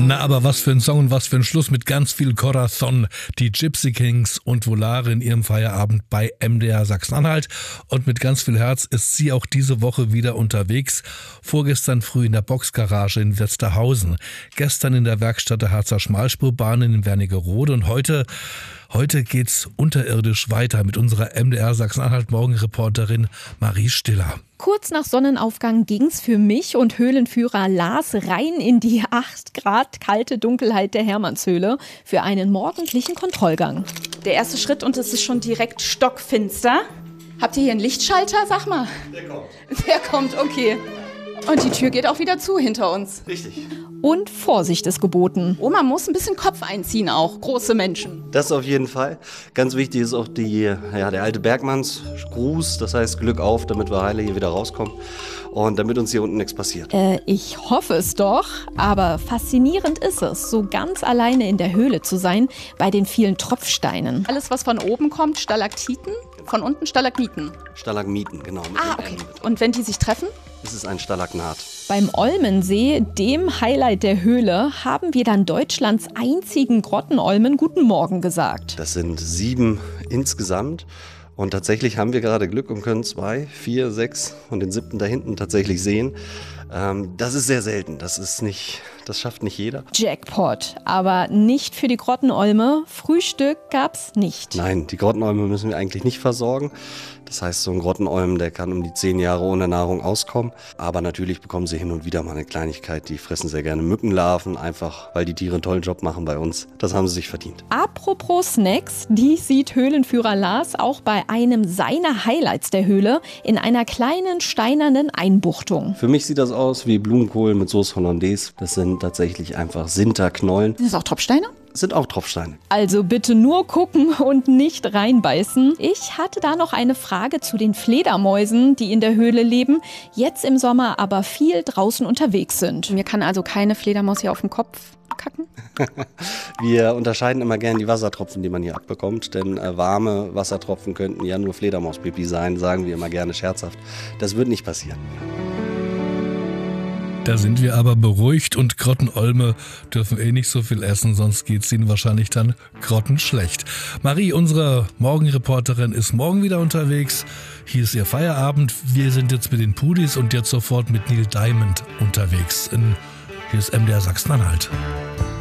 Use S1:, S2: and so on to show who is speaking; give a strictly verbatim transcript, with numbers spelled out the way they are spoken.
S1: Na, aber was für ein Song und was für ein Schluss mit ganz viel Corazon. Die Gypsy Kings und Volare in ihrem Feierabend bei M D R Sachsen-Anhalt. Und mit ganz viel Herz ist sie auch diese Woche wieder unterwegs. Vorgestern früh in der Boxgarage in Westerhausen. Gestern in der Werkstatt der Harzer Schmalspurbahn in Wernigerode. Und heute... Heute geht's unterirdisch weiter mit unserer M D R Sachsen-Anhalt-Morgenreporterin Marie Stiller.
S2: Kurz nach Sonnenaufgang ging's für mich und Höhlenführer Lars rein in die acht Grad kalte Dunkelheit der Hermannshöhle für einen morgendlichen Kontrollgang.
S3: Der erste Schritt und es ist schon direkt stockfinster. Habt ihr hier einen Lichtschalter, sag mal?
S4: Der kommt.
S3: Der kommt, okay. Und die Tür geht auch wieder zu hinter uns.
S4: Richtig.
S2: Und Vorsicht ist geboten.
S3: Oma muss ein bisschen Kopf einziehen auch, große Menschen.
S4: Das auf jeden Fall. Ganz wichtig ist auch die, ja, der alte Bergmannsgruß, das heißt Glück auf, damit wir heile hier wieder rauskommen und damit uns hier unten nichts passiert.
S2: Äh, ich hoffe es doch, aber faszinierend ist es, so ganz alleine in der Höhle zu sein, bei den vielen Tropfsteinen.
S3: Alles, was von oben kommt, Stalaktiten, von unten Stalagmiten.
S4: Stalagmiten, genau. Mit
S3: Ah, okay. Und wenn die sich treffen?
S4: Das ist ein Stalagnat.
S2: Beim Olmensee, dem Highlight der Höhle, haben wir dann Deutschlands einzigen Grottenolmen Guten Morgen gesagt.
S4: Das sind sieben insgesamt. Und tatsächlich haben wir gerade Glück und können zwei, vier, sechs und den siebten da hinten tatsächlich sehen. Ähm, das ist sehr selten. Das ist nicht, das schafft nicht jeder.
S2: Jackpot, aber nicht für die Grottenolme. Frühstück gab's nicht.
S4: Nein, die Grottenolme müssen wir eigentlich nicht versorgen. Das heißt, so ein Grottenolm, der kann um die zehn Jahre ohne Nahrung auskommen. Aber natürlich bekommen sie hin und wieder mal eine Kleinigkeit. Die fressen sehr gerne Mückenlarven, einfach weil die Tiere einen tollen Job machen bei uns. Das haben sie sich verdient.
S2: Apropos Snacks, die sieht Höhlenführer Lars auch bei einem seiner Highlights der Höhle in einer kleinen steinernen Einbuchtung.
S4: Für mich sieht das aus wie Blumenkohl mit Sauce Hollandaise. Das sind tatsächlich einfach Sinterknollen.
S3: Sind das auch Tropfsteine?
S4: Das sind auch Tropfsteine.
S2: Also bitte nur gucken und nicht reinbeißen. Ich hatte da noch eine Frage zu den Fledermäusen, die in der Höhle leben, jetzt im Sommer aber viel draußen unterwegs sind.
S3: Mir kann also keine Fledermaus hier auf den Kopf kacken?
S4: Wir unterscheiden immer gerne die Wassertropfen, die man hier abbekommt, denn äh, warme Wassertropfen könnten ja nur Fledermauspipi sein, sagen wir immer gerne scherzhaft. Das wird nicht passieren.
S1: Da sind wir aber beruhigt und Grottenolme dürfen eh nicht so viel essen, sonst geht's ihnen wahrscheinlich dann grottenschlecht. Marie, unsere Morgenreporterin, ist morgen wieder unterwegs. Hier ist ihr Feierabend. Wir sind jetzt mit den Pudis und jetzt sofort mit Neil Diamond unterwegs. In, hier ist M D R Sachsen-Anhalt.